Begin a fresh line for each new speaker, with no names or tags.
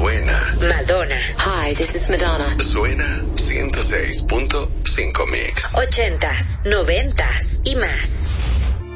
Suena.
Madonna.
Hi, this is Madonna.
Suena 106.5 Mix.
80s, 90s y más.